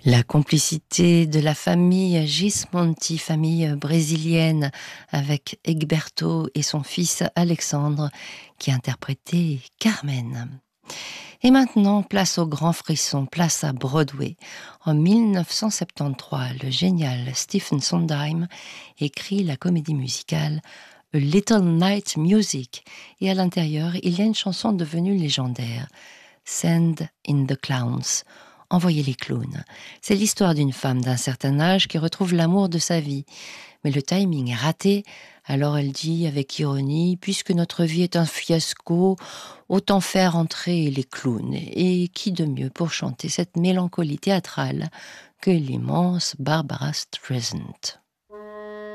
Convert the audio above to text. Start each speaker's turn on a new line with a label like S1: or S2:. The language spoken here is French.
S1: La complicité de la famille Gismonti, famille brésilienne, avec Egberto et son fils Alexandre, qui interprétait Carmen. Et maintenant, place au grand frisson, place à Broadway. En 1973, le génial Stephen Sondheim écrit la comédie musicale A Little Night Music. Et à l'intérieur, il y a une chanson devenue légendaire, Send in the Clowns. Envoyer les clowns. C'est l'histoire d'une femme d'un certain âge qui retrouve l'amour de sa vie. Mais le timing est raté, alors elle dit avec ironie « Puisque notre vie est un fiasco, autant faire entrer les clowns. » Et qui de mieux pour chanter cette mélancolie théâtrale que l'immense Barbara Streisand.